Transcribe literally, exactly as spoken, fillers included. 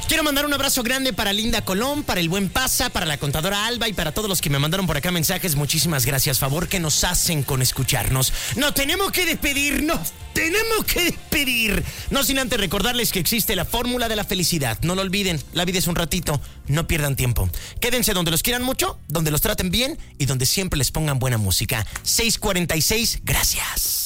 Quiero mandar un abrazo grande para Linda Colón, para el buen Pasa, para la contadora Alba y para todos los que me mandaron por acá mensajes. Muchísimas gracias, favor que nos hacen con escucharnos. No tenemos que despedirnos, tenemos que despedir. No sin antes recordarles que existe la fórmula de la felicidad. No lo olviden, la vida es un ratito, no pierdan tiempo. Quédense donde los quieran mucho, donde los traten bien y donde siempre les pongan buena música. seis cuarenta y seis, gracias.